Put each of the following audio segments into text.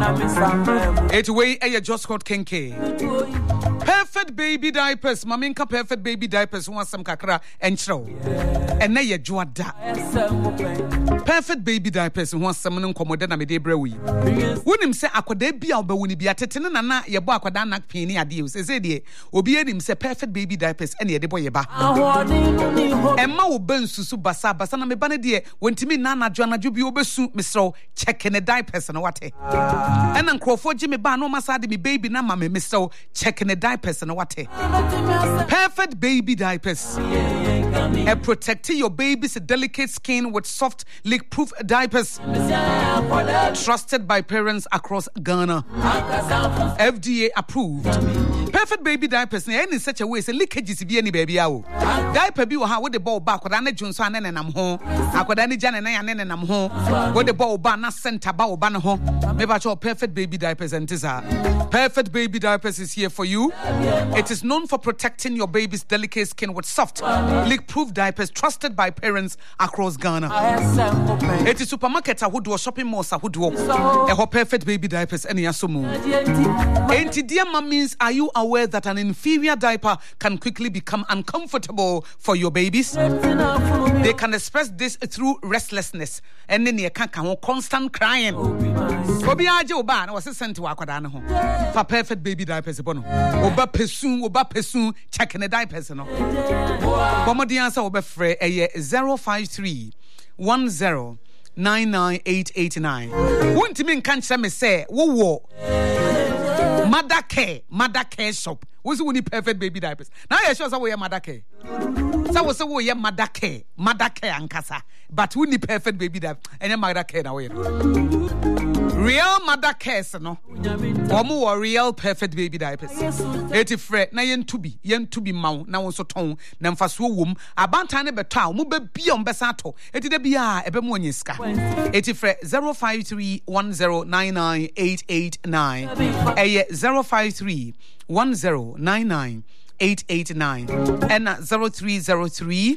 It's way just called Kenke. Perfect baby diapers, maminka perfect baby diapers, want some kakra and show. And now you joada. Perfect baby diapers, want some commodana me debrewi. Wouldn't say I could be out, but when you be at Tenana, your bark with that penny adios, as a Obi him say perfect baby diapers, and the boy ba. And ma will burn Susu Basa, Basana me banadier, when to me Nana Joanna Jubi Obesu, Mr. checking the diapers and what. And Uncle for Jimmy Bano Masadi, me baby Nama, me Mr. checking the diapers and what. Perfect baby diapers. And protecting your baby's delicate skin with soft leak-proof diapers. Trusted by parents across Ghana. FDA approved. Perfect baby diapers in such a way say leakages be any baby out. Diaper be how with the ball back with Anna Johnson and I'm home. I could any Jan and I'm home. With the ball banner center bow banner home. Maybe your perfect baby diapers and Perfect baby diapers is here for you. It is known for protecting your baby's delicate skin with soft, leak-proof diapers trusted by parents across Ghana. It is supermarkets who do shopping malls who do a perfect baby diapers and yasumu. Auntie dear mummies, are you aware that an inferior diaper can quickly become uncomfortable for your babies? They can express this through restlessness and then you can't constant crying. Kobi aje oba na wase sent wa akwada ho. For perfect baby diapers bono. Oba pesun checking the diapers no. Bomodi answer oba free 053 10 99889. Wontimi nka nkyere me say wo mother care shop. What's the perfect baby diapers? Now you sure say we mother care. So we say we mother care ankasa. But we need perfect baby diapers. And mother care na we. Real mother cares no. Omo real perfect baby diapers. Eti fre na yen to be maw na won so ton na mfaso wom abanta ne beto mo be bia on besa to. Eti de bia ebe mo nyiska. Eti fre 05310998889. 053 1099 889 and 0303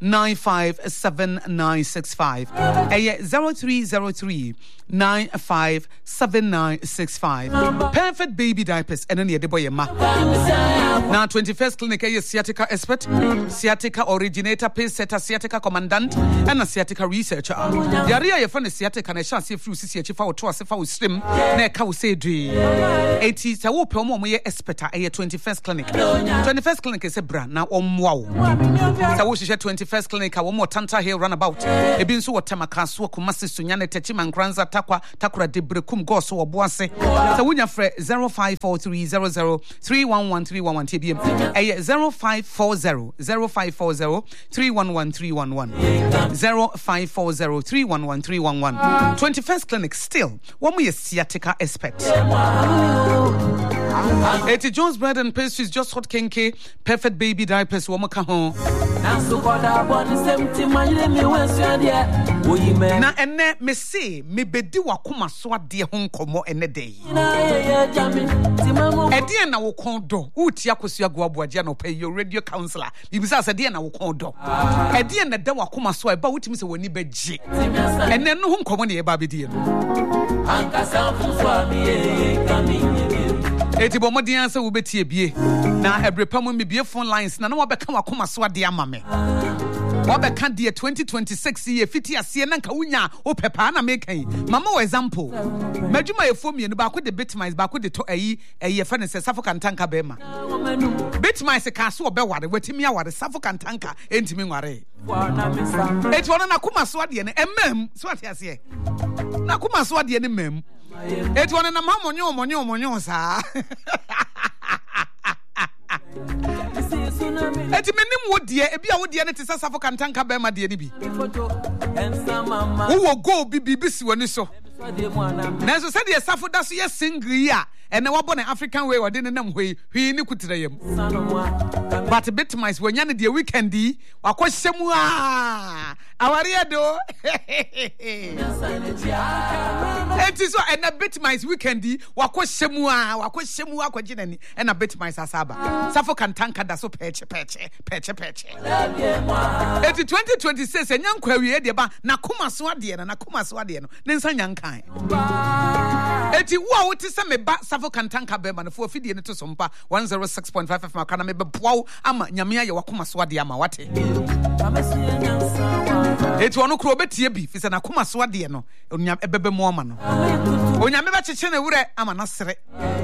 957965 0303 957965. Perfect baby diapers and then the boy ma. Now 21st clinic a sciatica expert, sciatica originator, pace setter, sciatica commandant and a sciatica researcher. The area your friend is sciatica and a chance if you see a chief out to us if I was slim ne ka say dre 80 sa wo pe mo expert a 21st clinic. 21st clinic is a brand now wow. Sa wo share 21st clinic a wo mo Tanta Hill runabout. E bi nso wo Tamaka so Kumasi Sunyane Techima Nkranza Takura de Brekum go so oboase. Sa wunya frɛ 054300311311 TBM. 0540 0540311311. 21st clinic still. One more sciatica expert. It's Jones Bread and Pastries, just hot kenke, perfect baby diapers, womaka home. Na ene me say me bedi wakoma so ade ho nkomo ene dey. Ede na wo kondo, uti akosu agwaboaje na pay your radio counselor. Bibisa say de na wo kondo. Ede na da wakoma so e ba utimi se woni beje. Ene no ho nkomo na e ba bedi no. Ankasa fufu ami kami. Eti bomodi ansa wo betie bie na ebrepam me bie phone lines na wo beka wakoma so ade ama me wo beka de 2026 ye fiti ase na nka wunya opepa na mekan mama for example madwuma ye fom ye no ba ko de bitmice ba ko de to ayi fa ne se safo kantanka be ma bitmice ka so obeware watimi aware safo kantanka entimi nware eti wono na kuma so ade ne emam so ate ase na kuma so ade ne mem eti wono na mamonyo sa eti menim wo de e bia wo de ne te safo kantanka be ma de ne bi wo go bibi si woni so na so said safo da so ye singri a ene wabo na African way wode ne nam hoi ni kutira yam but bitmice wonya ne de weekend yi wakohyem a Awaria do. It is so and a bit my weekendi. Wako shemua kwa jinani and a bit my sasaba. Safo kantanka da so peche. Eti 2026 enyan kwawie de ba na kuma so ade no ne nsa nyankan. Eti wo wote se me ba safo kantanka be ma no fo fidie ne to so mpa 106.5 ma kana me be boawo ama nyame aye wakoma so ade ama wate. Eti ono kro betie bi fi se na kuma so ade no onya ebebe mo ama no. Onyame ba cheche ne wure ama na sere.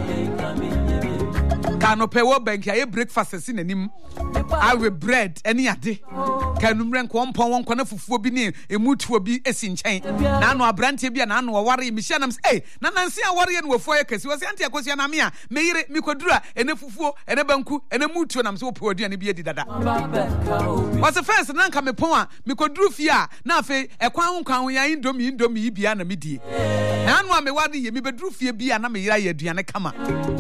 Kano pewo bank ya breakfast si nanim awe bread eni ade kanumre nko ompon won kwana fufuo bi ne emutuo bi esi nchen na anu abrante bi na anu ware mi hia nam eh na nansi aware ne wofo ya kasi wose ante akosia na me a meyire mikodura ene fufuo ene banku ene mutuo nam se opo aduane bi edi dada wase first na nka mepon a mikoduru fi a na afi ekwan nkwan ya indomie bia na medie na anu a mewade ye mi beduru fie bia na meyira ya aduane kama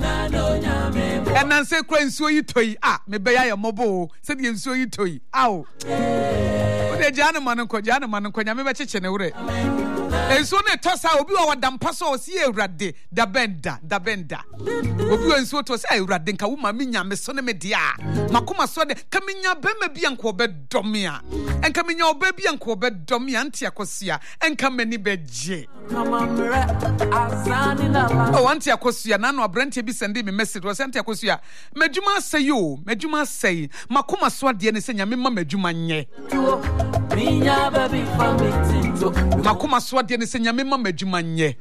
and say cry nsuo yi toyi me be ya mobo se de nsuo yi toyi aw o de jana man nko nyame be cheche ne wure nsuo ne tosa obi wa wadampa so si ewrade da benda obi wa nsuo to say ewrade nka wo ma me nyame so ne me dia makoma so de ka me nya be ma bia nko be domia enka me nya oba bia nko be domia ntia akosia enka mani be je o antia akosia na no abrante bi sende me message wo antia akosia medjuma say makoma so de ne se nyame ma medjuma nye makoma so de ne se nyame ma medjuma nye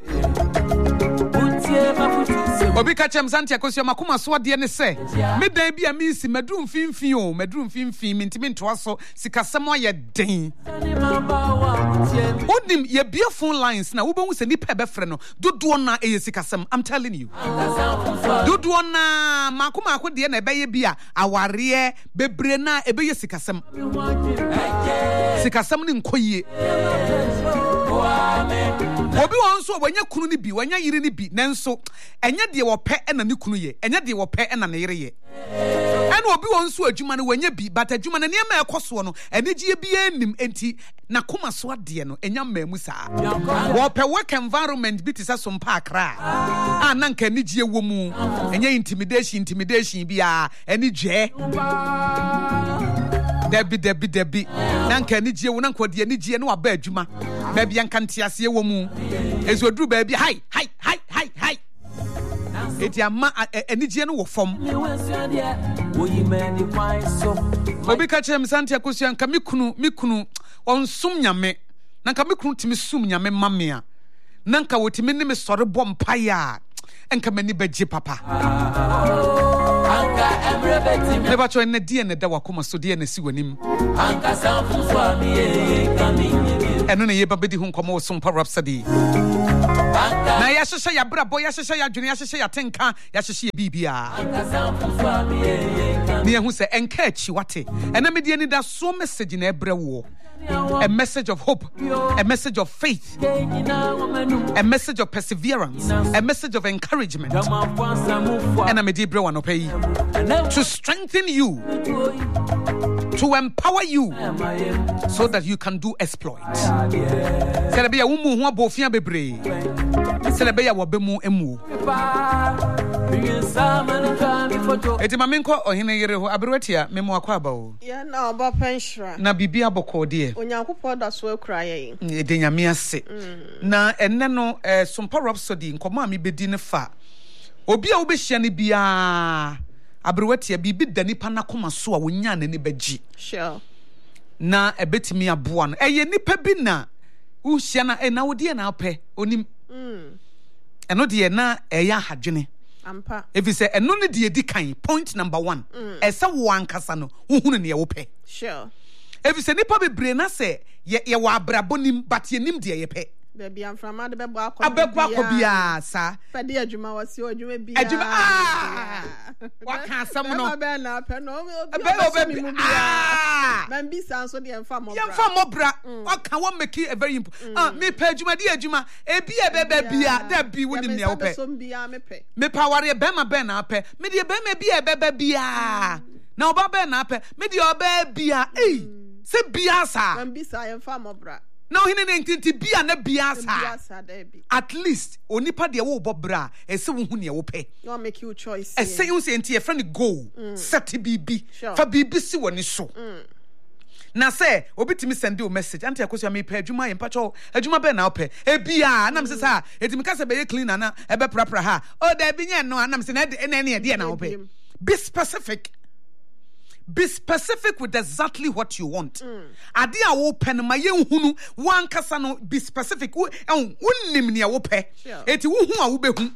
obi ka chem santi akosia makoma so de ne se medan bia mi si medrum finfin mintimi ntoa so sikasem aye den odim ye bia phone lines na wo be hu se nipa be frɛ no dodo na eye sikasem. I'm telling you dodo na makoma akode na ebe ye bia aware bebre na ebe ye sikasem ni nkoyie obi won so wanya kunu ni bi wanya yiri ni bi nanso enye de wo pɛ na ne kunu ye enye de wo pɛ na ne yire ye ena obi won so adwuma no wanya bi but adwuma na ne ma ekoso no ene gie bi anim enti na kuma so ade no enya mamu saa wo pɛ work environment bi tisa so mpa akra na nka ne gie wo mu enye intimidation bia ene dwe Debi nanka ni gie wo nanka de ni gie no aba adwuma ba bia nkantiase wo mu ezoduru ba bia hai eti ama eni gie no wo fom obi ka chem santi akosia nka mikunu onsum nyame nanka mikunu timi sum nyame mamea nanka wotimi ne me sore bom paya enka mani bagye papa never try na die na da wakoma so die na si wanim anka sanfu so ami eno na ye babedi hu nkomo wo Sumpa Rhapsody na ya hyehyɛ ya brabo ya hyehyɛ ya dwene ya hyehyɛ ya tenka ya hyehyɛ ya bibia anka sanfu so ami ne hu se enka achi wate ena me die ni da so message na ebre wo a message of hope, a message of faith, a message of perseverance, a message of encouragement. And I'm a deep one to strengthen you, to empower you, so that you can do exploits. Celebrate umu huwa bofia bebre. Celebrate wabemu emu. Eti mamenko ohine yere ho aberwatia memo akwaba o. Ya na oba penshra. Na bibia bokode. Onyankopɔ da so akura ye. De nyame ase. Na enne no Sumpa Rhapsody nkomo ami bedi ne fa. Obi a wo be hia ne bia aberwatia bibi dani pa na koma so a wonya ne bagyi. Sure. Na ebetimi aboa no. Eye nipa bi na wo hia na na wo de na apɛ onim. Eno de na eya hadwene. Ampa. If you say eno ne de di kan point number 1. Esa wo ankasa no wo hunu ne ye wo pɛ. Sure. If you say nipa bebre na say ye wa abrabonim but ye nim de ye pɛ. Baby amframa de bebo akobia sa. Pede adwuma wasi adwuma bia. Adwuma waka asam no. Be na pɛ no obi man bi san so de emfa mobra. Yemfa mobra. Waka wo make a very important. Me pɛ adwuma de adwuma ebi bia da bi wonim ne wo pɛ. Me power be ma be na pɛ. Me de be ma bia bia. Na oba be na pɛ. Me de oba bia Se biasa. Man bisa yem fa mobra. Now hine ne ntinti bia na biasa. Biasa debi. At least onipa de wo bobra ese wo hu ne wo pe. No make you choice. Ese you say nti e friend go. Set bibi. Fa bibi si woni so. Na say obitimi send you message anti akosia me pe adwuma ye mpacho adwuma be na ope e bia na me se sa etimi ka se be clean na e be prapra ha o da bi nye no anam se na e de na ope. Be specific. Be specific with exactly what you want. Ade a wo pe no ma ye nhunu wan kasa no be specific. Wonnim ne wo pe. Eti wo hu a wo be hu.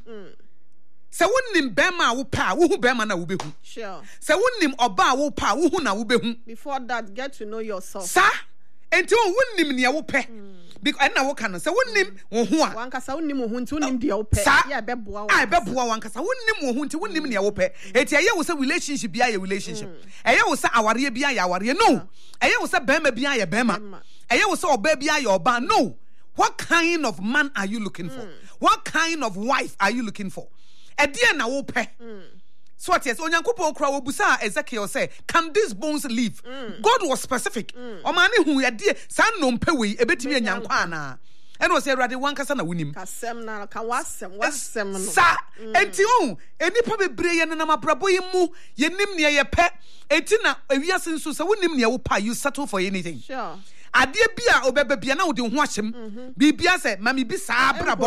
Se wonnim bema a wo pa wo hu bema na wo be hu. Sure. Se wonnim oba a wo pa wo hu na wo be hu. Before that, get to know yourself. Sa enti wonnim ne wo pe. Because na wo kan se wonnim wo hu a. Wan kasa wonnim wo hu nti wonnim de wo pe. Ya beboa wa. Beboa wan kasa wonnim wo hu nti wonnim ne wo pe. Eti aye wo se relationship bia ye relationship. Aye wo se aware bia ye aware. No. Aye wo se bema bia ye bema. Aye wo se oba bia ye oba. No. What kind of man are you looking for? What kind of wife are you looking for? Edie na wo pe. So what yes, Onyankopon kra wo busa Ezekiel say, "Can these bones live?" God was specific. O man hu edie san no mpe we ebetimi anyankwa ana. And was say Rade wan kasa na wunim. Kasem na ka wasem no. Sa enti o enipa bebre ye na mabrabo ye mu ye nim ne ye pe. Enti na awiase nso sa wunim ne wo pa you settle for anything. Sure. Ade bia obebe bia na wo de ho ahyem bibia se mami bi saa brabo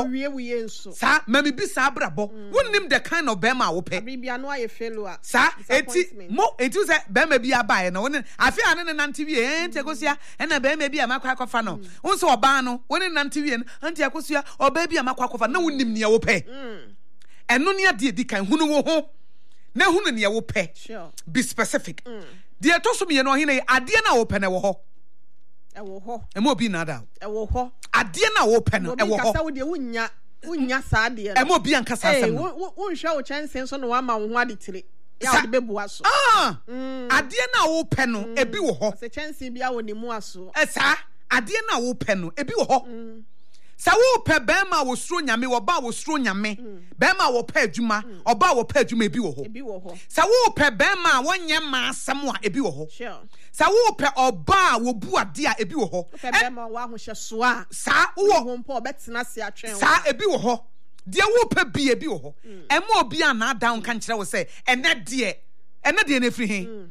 sa mami bi saa brabo wonnim the kind of bema wo pe bibia no aye failure sa eti se bema bia bae no woni afi ane ne nante wie enti akosia na bema bia makwa akwafa no wonso oba no woni nante wie enti akosia oba bia makwa akwafa na wonnim ne wo pe eno ne ade di kan hunu wo ho na hunu ne wo pe be specific de to so me no hine ade na wo pe na wo ho ewo ho emo bi na da ewo ho ade na wo pe no ewo ho kasa wo de wunya saa de no emo bi ankasa asem no wo nhwa wo chansen so no wa ma wo ho ade tire ya wo de bebua so ade na wo pe no ebi wo ho se chansen bia wo ne mu aso sa ade na wo pe no ebi wo ho sa wo pe bema wo suro nyame wo ba wo suro nyame bema wo pe adwuma oba wo pe adwuma ebi wo ho sa wo pe bema wo nye ma asem a ebi wo ho sure sa wo pe oba wo bu ade a ebi wo ho pe bema wo ahwohye so a sa wo mpo obetena se atwen sa ebi wo ho de wo pe bi ebi wo ho ema obi a na down kan kire wo say ene de na free hin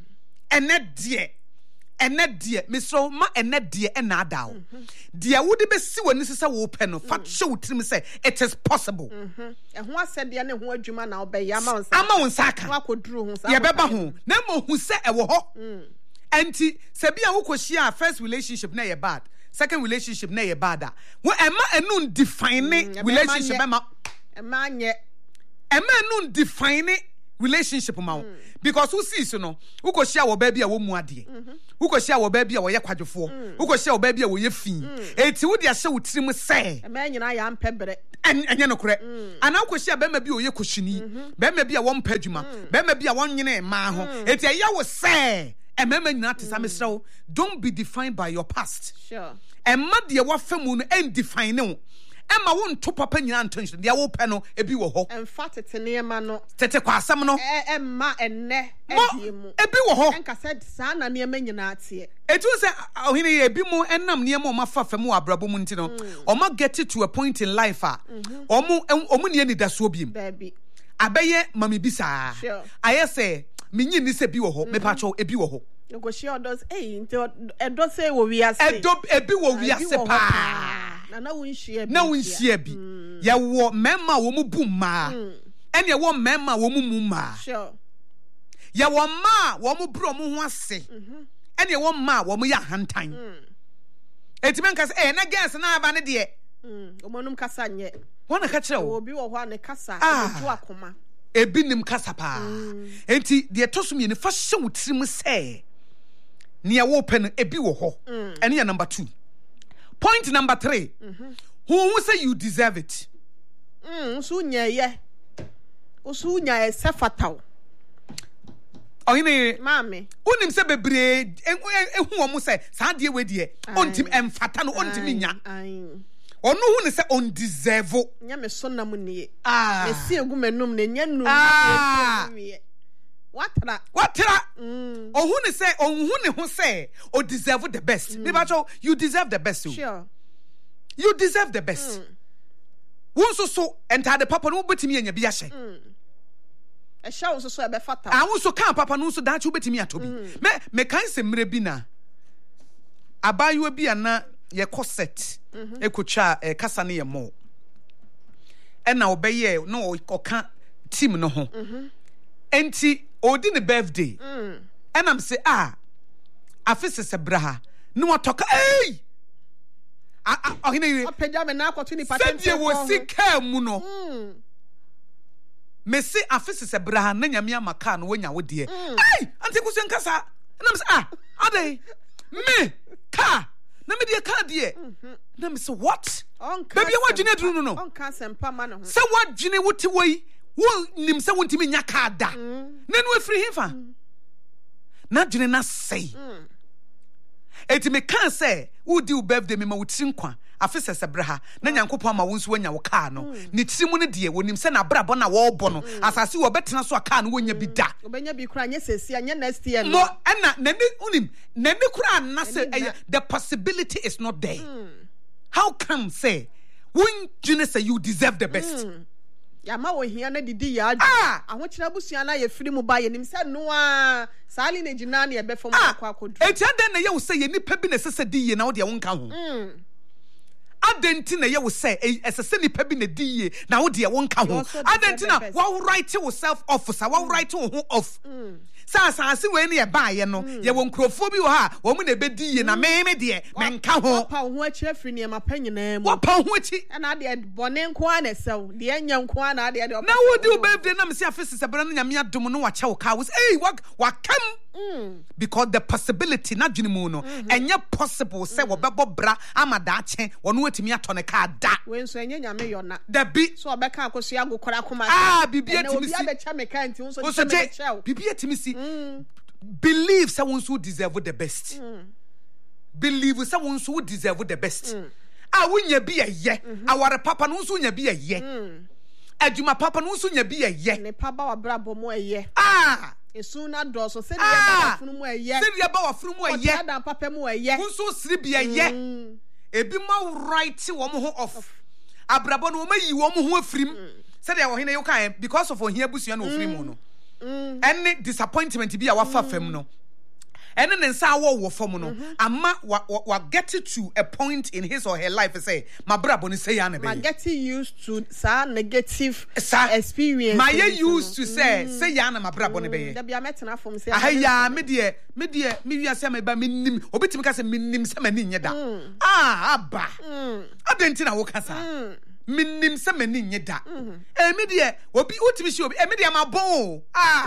ene de misro ma ene de na adaw de wode be si woni sesa wo pe no fa show trim say it is possible ho asede ne ho adwuma na obe ya ama wonsa aka wa koduru ho sa ye beba ho na mo hu se e wo ho enti se bia wo koshia first relationship na ye bad second relationship na ye bad a wo ema enun define relationship ema enun define relationship ma because who sees you know who go share wo baby a wo mu ade who go share wo baby a wo ye kwadwofo who go share wo baby a wo ye fin eti wo de ahye wo tirim say ema nyina ya mpebere enye no kore ana wo share be ma bi o ye koshini be ma bi a wo mpa adwuma be ma bi a wo nyene ma ho eti ya wo say emema nyina tesa mesrew don't be defined by your past sure emma de wo famu no en define wo Emma won to papa nyina attention de wo pe no ebi wo ho emfa tete ne ma no tete kwa asem no emma enne edie mu ebi wo ho enka said saa na ne ma nyina atie etu se ohine ye ebi mu enam ne ma ma fa fam abrabo mu ntino o ma get to a point in life omu ne ni daso biem baby abeye mami bisa aye say menyi ni se bi wo ho me pa cho ebi wo ho negotiate does into edo say wo wi ase ebi wo wi ase pa na wunhia bi ye wo mema wo mu bu ma ene ye wo mema wo mu mu ma sure ye wo ma wo mu bro mu ho ase ene ye wo ma wo mu ya hantan etimen ka say na gas na aba ne de omonum kasa nye wona ka kire wo obi wo ho ne kasa eju akoma ebi nim kasa pa enti de tosum ye ne fa hye wo tirim say ne ye wo pe no ebi wo ho ene ye number 2. Point number 3. Who say you deserve it? Usu nya sefataw. Oyine mami. Unim se bebre ehu omo say saa de we de ontim emfata no ontim nya. Onu hu ne say on deserve. Nya me so nam nie. Me si egu menum ne nya num. Watra. Ohune say, ohune who say, or deserve the best. You deserve the best too. Sure. You deserve the best. Wonso so enter the papa no betimi anya biase. A show so a befata. I also can't papa no so that you betimi atobi. Me kan se mre bi na. Abayo bi ana ye corset. E kocha kasa ne ye mo. E na obeye no oka team no ho. Enti odi ne birthday. And I'm say afese se braha. No atoka eh. Pejame na kwatu ni patent. Send wo sika mu no. Me say afese se braha na nyame amaka no wonya wo de. Ai, ante kuso nkasa. Na me say ade me ka na me de ka de. Na me say what? Baby what dwene dru no. On ka sempa ma no ho. Say what dwene wote woi. Wo nim say wontimi nya ka da. Na no afiri hefa. Na dwene na say. Eti me kan say wo di wo birthday me ma wo tiri nkwa afese sebraha na nyankopon ma wo nso wanya wo kaa no ne tiri mu ne de wonim se na brabo na wo bo no asase wo betena so aka no wonya bi da obenya bi kura nya sesi anya next year no na nani unim nani kura na say the possibility is not there. How come say when you say you deserve the best? Ya ma wo hia na didi ya adu ahokira busua na ye firi mu ba ye nim se no a sali na gina na ye be fom akwa akodu etia den na ye wo say ye nipa bi na sese di ye na wo de wo nka ho adenti na ye wo say esese nipa bi na di ye na wo de wo nka ho adenti na wo write yourself off sa wo write wo off Sasa we ne ba ye no ye wo nkrofo bi wo ha wo mu na be di ye na me de me nka ho pa ho akira firi ne ma pa nyina mu wo pa ho achi na de bone nko a na sew de anya nko a na de na wo di birthday na me se afese se bra na nyame adom no wa che wo ka wo say wa kam because the possibility na dwene mu no enye possible say wo bebo bra amada ache wo no atimi atone ka da we nso enye nyame yona da bi so obeka akoso agokora koma bibia timi si obi abecha mekanti unso chemecha bibia timi si believe someone who deserve the best. Believe someone who deserve the best. Wunya be a ye. Our papa no sunya be a ye. Aduma papa no sunya be a ye. Ne papa wa brabo mo a ye. Esu na do so se dia ba funu mo a ye. Se dia ba funu mo a ye. Ada papa mo a ye. Unso siri be a ye. Ebi ma right wo mo ho off. Abrabo no ma yi wo mo ho afrim. Se dia wo hene yo kan because of ohia busua no ofrim mo no. Any disappointment be our fam no. And then sa wo fam no. Ama wa get to a point in his or her life say, my brabo ni say yana be. Ma get used to sa negative experience. Ma ye used to say yana my brabo ni be. Da bia metena fam say. Ya me wi ase me ba me nim. Obetimi ka say me nim se mani nye da. Aba. Adenti na wo kasa. Minim se mani nye da. Me de obi utimi shi obi me de ma bon.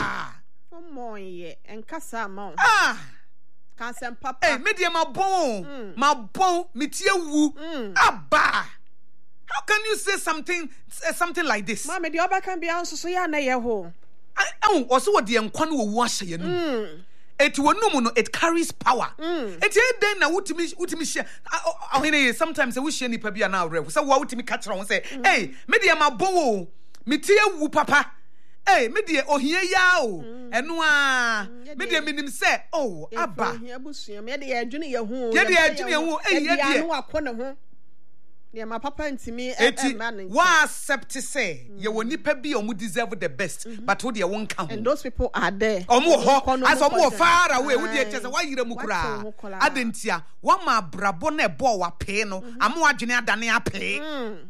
Omoye enkasa ma. Kansem papa. Me de ma bon. Ma bon me tie wu. Aba. How can you say something like this? Ma me de oba kan bia nso so ya na ye ho. Also what the enkwa no wu ahye no. It wonum no it carries power. It then na utimi share. Sometimes we share nipa bia na awre. So wa utimi catch on say, "Hey, me de ma bon o. Me tie wu papa. Hey, me de ohia ya o. Eno a me de minim say, oh, aba. Ohia busua me de adwene ye ho. Ye de adwene ye ho. Hey, ye de anu akọ ne ho. Yeah, my papa ntimi wa accept say you will nipa bi omu deserve the best but wo de won ka ho and those people are there omu ho as omu far away wo de chese wa yire mu kura adentia wa ma brabo na ebo wa pe no amu adwene adane ape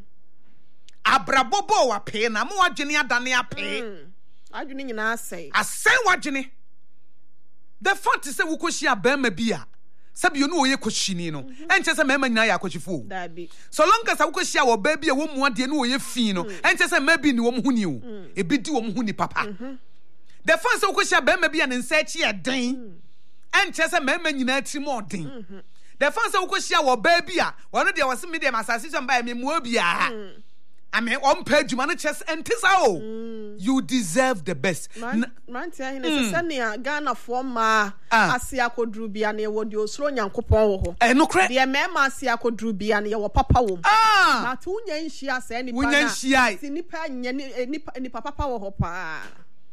abrabo bo wa pe na amu adwene adane ape adwene nyina asai wadwene the fact is say wo koshia ba ma bia sabi you know ye koshini no enche se mema nyina ya kochifo so long as akoshia wo ba bia wo mu ade no ye fi no enche se maybe ni wo mu huni o ebi di wo mu huni papa the fact say akoshia ba ma bia ne nsa chi e den enche se mema nyina tri mo den the fact say akoshia wo ba bia wono de wose me de masase so mba me mu obia I mean, on page man chest and tisao. You deserve the best. Man, tia hine se Ghana forma asia kodru bia na wo de osro nyankopon wo ho. No cre. De mema asia kodru bia na wo papa wo. Na to nya nhia se ni pa na. Si nipa nya ni papa wo ho pa.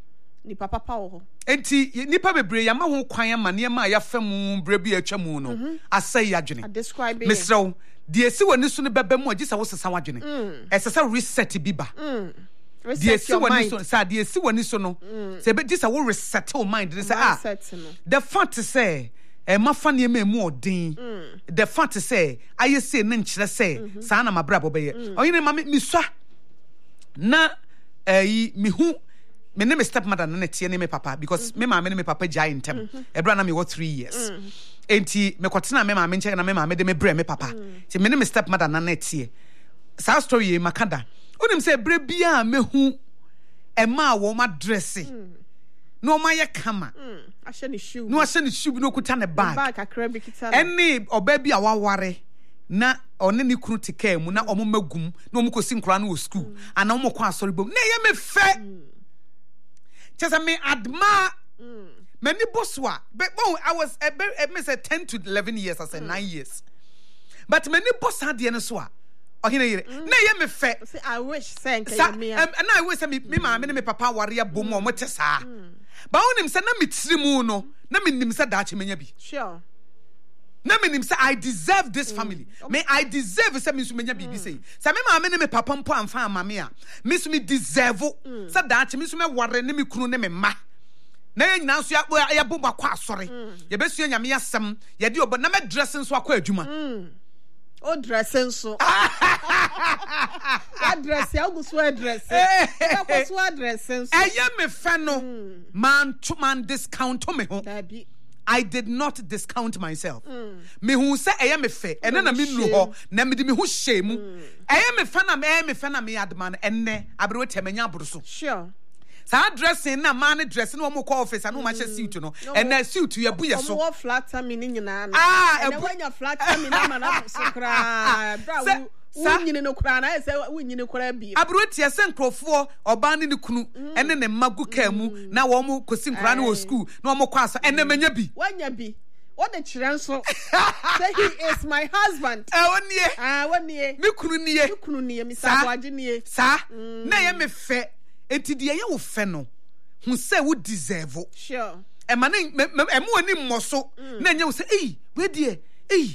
nipa papa wo. Enti nipa bebre ya ma ho kwan ama ne ma ya fa mu bre bi atwa mu no asai adwene. Describe it. Misraw de esi wani so ne beba mu agisa wo sesa wadwene. Esesa reset bi ba. Reset your mind. So sa de esi wani so no. Se be gisa wo reset your mind. They say the fact say ma fa ne ma mu odin. The fact say aye say ne nkyere say sa na mabrabo be ye. Oyine ma mi swa na mi hu me name is stepmother na tie ne me papa because me mama ne me papa giant tem. Ebra na me what 3 years. Enti me kwotena me mama nche na me mama de me bre me papa. Ti me name is stepmother na tie. Sa story e makada. Onim say bre bia me hu e ma wo ma dress. No ma ye kama. Ahye ne shoe. No ahye ne shoe no kuta ne bag. Bag akra bi kita. Eni oba bi awaware na one ne kunu tika mu na omo magum na omo kosi nkura na wo school ana omo kwa asori bom na ye me fe chesa me adma many bosswa but I was me say 10 to 11 years I said 9 years but many boss had the so a ohine yire na ye me fe say I wish say nka me and I wish me ma me papa warrior bom omo te saa ba onim say na me tirimu no na me nim say da che menya bi sure na me nim say I deserve this family. Me I deserve say me so menya bibi say. Say me ma me ne me papa mpo amfa amame a. Me so me deserve. Say that me so me ware ne me kunu ne me ma. Na ye nyina so ya bomba kwa asore. Ye be sua nyame asem. Ye de obo na me dress nso akwa adwuma. O dress nso. What dress ya go so dress. Ko so dress nso. Eye me fe no. Man discount me ho. I did not discount myself. Me who say I am a fe, and then I mean no, na me di me who shame. I am a fan of me adman, and ne abro temenya bruso. Sure. Sa dressing na man dressing no more office, and no much suit, no, and that suit you buya so. More flat meaning in an and when you're flat, Winning no crown, I say, winning no crab. Abrutia sent crofo or banning the kunu, and then the magu kemu, now almost cosin crano school, no more class, and then you be. When you be. What the chancellor say he is my husband. 1 year. 1 year. Me Mr. Sir, nay, I'm a fair. And to the young fellow who say would deserve. Sure. And my name, and more muscle. Then you say, eh, where dear, eh.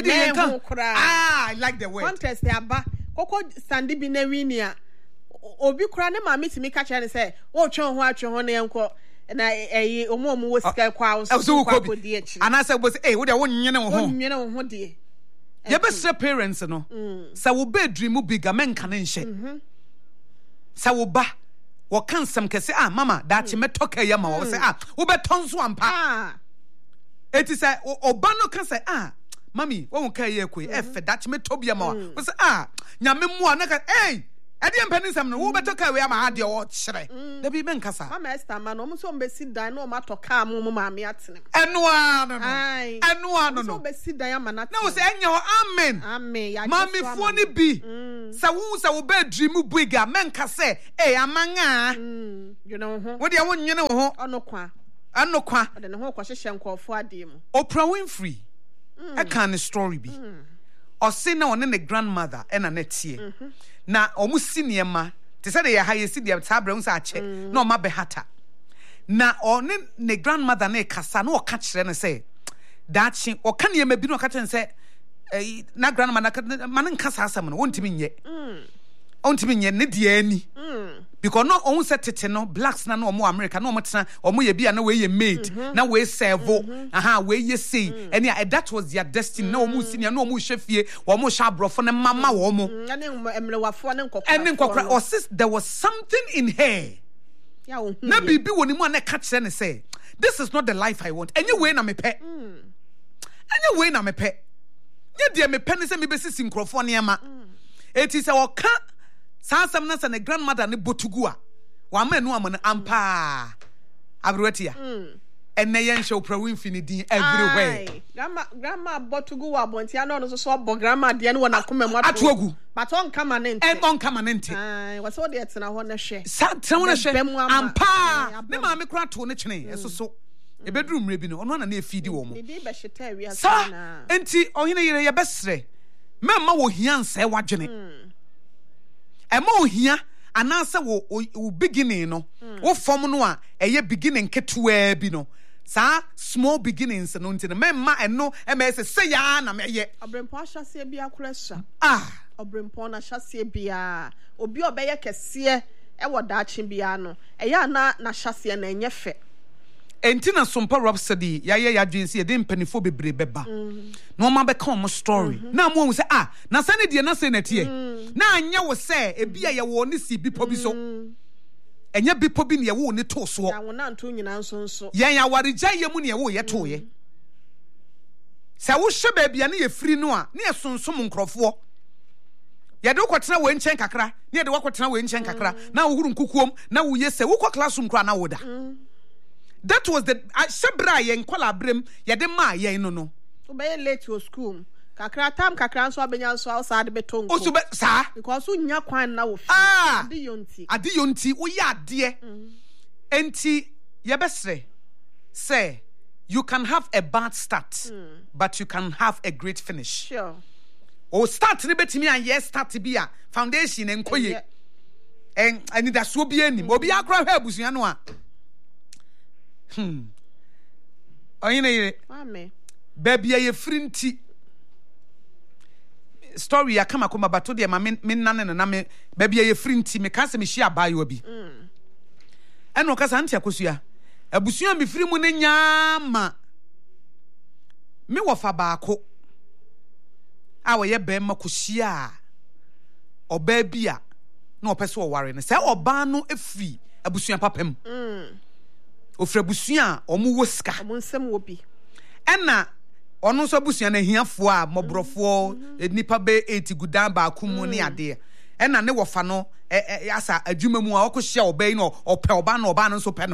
I like the word. Contest there, ba. Koko Sandy Binewinia. Obi kura ne ma me ti me ka kire say, "Wo twon ho atwe ho na enko." Na omo mo wosika kwa so kwa di achi. And I said was, "Eh, wo de wo nyene wo ho." Nyene wo ho de. Ye be se parents no. Sa wo be dream bigger men kan nhye. Sa wo ba wo kan sam kese mama da che metoka ya ma wo say wo be tonso ampa. Eti say oba no kan say Mami, won't carry a quay, that me tobia more. Was Yamimua, naka, eh, I didn't penny some, who better carry my idea or shrey. The be Bencassa. My master, man, almost on Bessie Dino matter car, mammy at him. And one, no, Bessie Diamond. No, say, amen. Amen, Mammy, funny be. So who's our bed dream bigger, men can say, eh, among you know, what do you want, you know, or no qua, and no qua, and the whole question call for a dim. Oprah Winfrey. A kind of story be. Or say no one in the grandmother and a net year. Na almost senior ma, to say the highest city of Tabrons Archer, no ma behata. Na on the grandmother ne cassa no catch and say that she or can you maybe no catch and say, na grandmother man cassa someone won't mean yet. Won't mean yet, any. Because no own set it no blacks na no more American no much or more be no way you made now we servo where you see and yeah that was their destiny no more senior no more chefie or more shabro for the mama womo and or sis there was something in her na bibi woni mo na catch and say this is not the life I want anyway na me pe anyway na me pe ye de me pe ne say me be sisi nkrofo ne ma it is our Sansam na sana grandmother ne botugua. Wa ma nu amana ampa. Abruatia. And na yen show Oprah Winfrey din everywhere. Grandma botugua bontia no so bo grandma de no na koma mu atogu. But on come an and on come an ente. Was all the na ho na hwe. Sansam na hwe ampa. Ne ma me kra to ne kyene eso e bedroom re bi no ono na na efidi wo mo. Me di be hyeta wi asa na. Enti ohene yire ye besre. Memma wo hia nse wadwene. Emo ohia anasa wo beginning no wo form no a eye beginning ketewa bi no sa small beginnings no ntine memma eno emese se ya na meye obrempo ahase bia koresha obrempo na ahase bia obi obeye kese e wodache bia no eya na ahase na enye fe entina sompa Rhapsody ya dwense ye de mpanifo bebre beba no ma be come story na mo hu se na sane die na se na tie na anya wo se ebia ye wo ne si bipo bi so enya bipo bi ne ye wo ne to so ya wo na nto nyina nso yen ya waregya ye mu ne ye wo ye to ye se wo hye ba bia ne ye firi no a ne ye sonsom nkrofo ye de kwotena we nchen kakra ne ye de kwotena we nchen kakra na wo huru nkukuom na wo ye se wo kwa classroom kra na wo da that was the Shabra yen kwala brem ye de ma yen no obey late to school kakra tam kakra nso abenya nso outside betonko osu be sa because unya kwan na wo fi adiyonti wo ya ade enti ye besre say you can have a bad start but you can have a great finish. Sure. O start ni betimi an yes start bi a foundation enkoye en ani da so bi anim obi akra hwa abusua no a oyine yire amen baby ye frinti story ya kama kuma bato de ma me nane na me baby ye frinti me ka se me hia abayo bi eno ka sa ntia kosua abusua me firi mu ne nyaama me wo fa baako a wo ye be ma kosia oba bi a na opese wo ware ne se oba no efiri abusua papam ofra busua omu wo ska omu nsem wo bi ena ono so busua na hiafo a mobrofo nipa be 80 gudan ba akumu ne ade ena ne wofa no asa adwuma mu a okohia obai no ope oba na oba no so pe no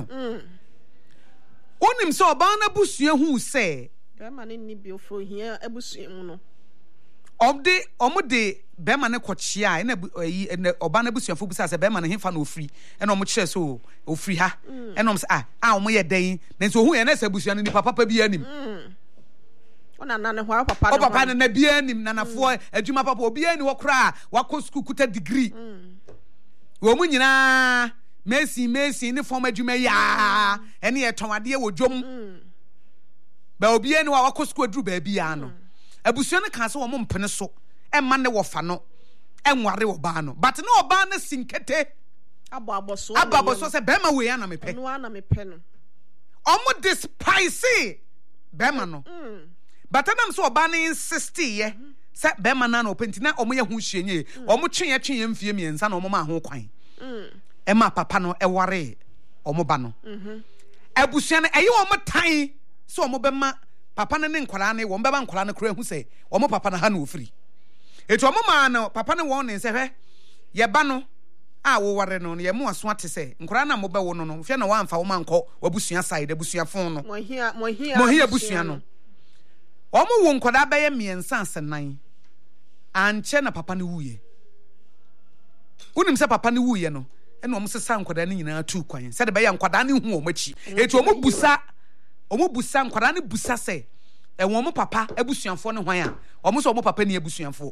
onim so oba na busua hu se be ma ne ni bi ofo hia abusua mu no omude be ma ne kochia ena oba na busua fo busa se be ma ne hefa na ofri ena omo kire so ofri ha ena omo se omo ye den na so hu ye na se busua no ni papa bi anim ona na ne ho papa no papa na bi anim na nafo adwuma papa obi ani wo kra wako school kuta degree wo mu nyina Messi ni form adwuma ya ene ye tonade wo dwom ba obi ani wa wako school adru ba bia no abusua no kan se wo mpene so emma ne wo fa no enware wo ba no but na oba na sinkete aboso se be ma we ya na mepe no ana mepe no omo despise be ma no but anam so oba na insist ye se be ma na openti na omo ye hu hyienye omo twe mfie miensa na omo ma ho kwan ema papa no eware omo ba no abusua no eye omo tan so omo be ma papa ne nkwara ne wo mbeba nkwara ne kura hu se omo papa na ha na ofiri etu omo ma no papa ne won ne se hwe ye ba no a wo ware no ye mu aso ate se nkwara na mo be wo no no hwe na wa amfa wo manko wabusua side abusua fon no mo hia abusua no omo wo nkwara be ye miensa asenan anche na papa ne wuye unim se papa ne wuye no ene omo sesa nkwara ne nyina tu kwan se de be ye nkwara ne hu omo chi etu omo busa nkwara ne busa se wo mo papa abusuanfo ne hwan a omo so omo papa ne abusuanfo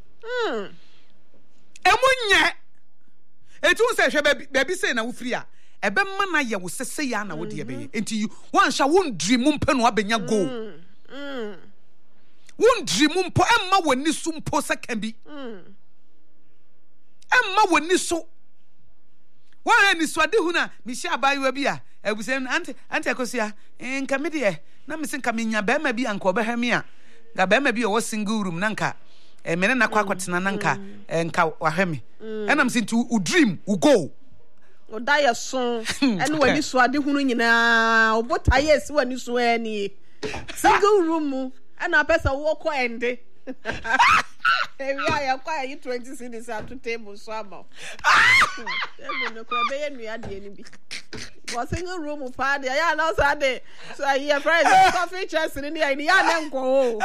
emunye etu se hwe baby say na wo firi a ebe ma na ye wo sese ya na wo de ebe enti wan sha won dream mpo no abenya go won dream mpo emma woni su mpo second bi emma woni so wa ni so ade hu na mi sha abayewa bi a ebusen ante akosia nka me de na me senka menya ba ma bi anka obehwa me a ga ba ma bi o single room na nka mene na kwa kwatena na nka wahwe me enam sinti u dream u go o da ye so ene wani so ade hunu nyina obota yes wani so ani single room mu ena pesa wo ko ende ewi aya kwa yi 20 cedis at table so aba ebe no ko be ye nua de ni bi was single room pa de ya na so ade so here friend coffee chairs ni ya na nko o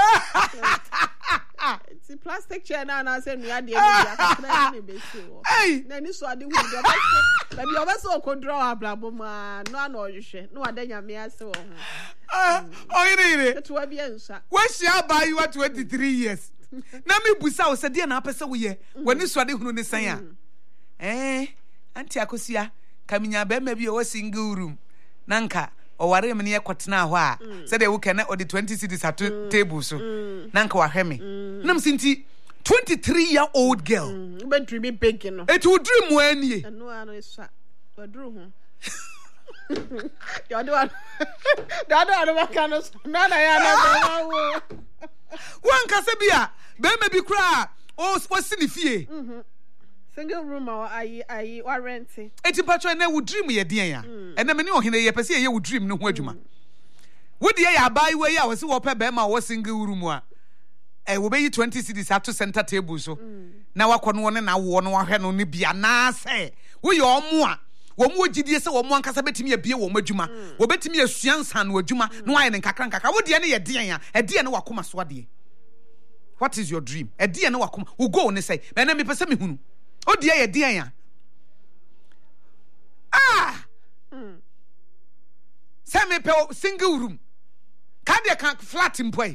it's plastic chair na say nua de ni ya ka ni be so na ni so ade hu de ba bi oba so ko draw ablabo ma no ana ohwehwe no adanya me ase wo ho oyire to wa bi ensa we share by you 23 years na me busa o se de na apese wo ye wani so ade hunu ne san a anti akosia kaminya be ma bi o single room nanka o ware me ne yakotena ho a say de wo kana o the 20 cedis at table so nanka wa hwe me nam sinti 23-year-old girl be dream big no it would dream when ye no ano isa o drew ho the other one no na ya na wo wan kase bia be ma bi kra o sini fie single room I warranty eti patro na wo dream ye den ya ena me ne ohene ye pese ye wo dream no ho adwuma wo de ya abai we ya wo se wo pe be ma wo single room a wo be yi 20 cedis at center table so na wakọ no na wo no wahwe no ne bia na se wo ye omo a wo mo gidie se wo mo ankasa betimi abie wo madwuma wo betimi asua nsan no adwuma no aye ne nkakra wo de ne ye den ya de ne wakoma so ade. What is your dream? E de ne wakoma wo go ne say me na me pese me hunu o de ye den ya say me pe single room ka de kan flat employee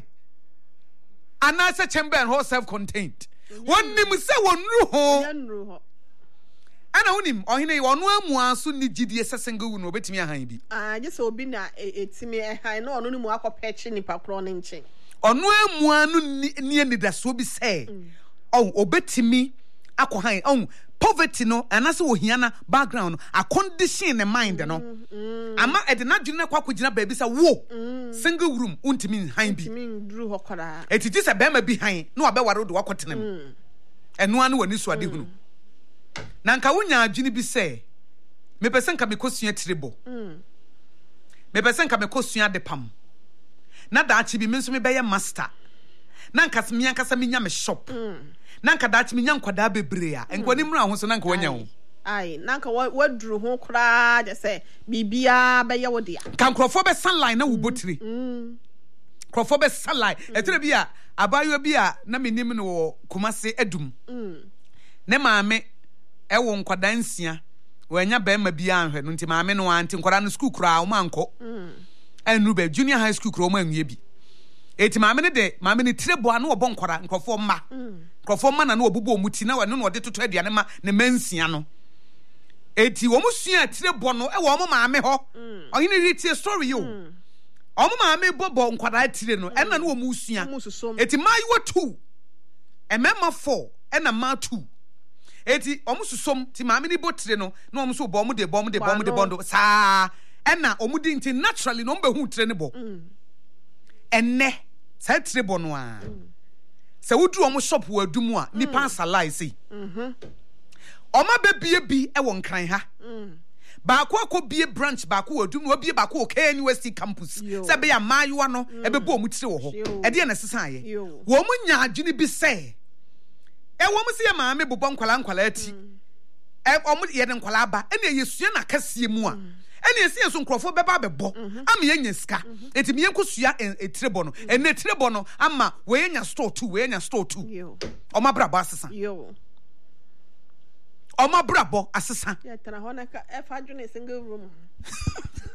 anasa chamber and self contained one nim say wonru ho ana wonim ohene wonu amua so ni gidie se single room obetimi ahan bi je se obi na etimi ehan na onu ni mu akọpeche nipa kro ne nche onu amua no ni anidaso bi say obetimi akohan poverty no anase ohia na background no a condition in mind no ama e de na dwene kwa kogina ba bi say wo single room untimi han bi dru hokora etiti se be ma bi han na obeware do wakotenem eno anu wani so ade hunu na nka wonya adwene bi say me pese nka me kosua tirebo me pese nka me kosua de pam na da achi bi me nso me be ye master na nka se me ankasa me nya me shop nanka dachi me nyankwada bebre a enkwani mra ho so nanka wanya ho ai nanka wadru ho kra je se bibia be ye wo dia kan krofo be sunline na wo botiri krofo be sunline etere bi a abayo bi a na menim no Kumase adum ne maame e wo nkwada nsia wanya ba ma bi anhwe no nti maame no anti nkwada no school kra o manko anu be junior high school kra o manwie bi eti maame ne de maame ne tirebo a na obo nkwada nkrofo mma krofo ma na no obubo omuti na wano no de toto aduane ma ne mansia no eti wo musua tirebo no e wo mo maame ho ohine retie story yo o mo maame bobo nkwada tire no e na no wo musua eti mayiwo 2 emema 4 e na ma 2 eti o mususom ti maame ni botire no na o muso bo mo de bondo sa e na o mu di nti naturally no mbe hu tire ne bo enne sa tirebo no a se wudu omo shop wadumu a nipa asalai sei oma bebie bi e won kran ha ba ko bie branch ba ko wadumu obie ba ko KNUST campus se be ya mayo no e be bo omu tire wo ho e de na sesan ye wo mu nya adwene bi se e wo mu se ya maame bobon kwala ati e omu ye de nkwala aba e na yesua na kasie mu a ene esi so nkrofo beba bebo ama yenya sika etimi yenkosua etirebo no ene etirebo no ama we yenya store 2 oma brabo asesa oma brabo asesa ya tana hona ka e fa dwene single room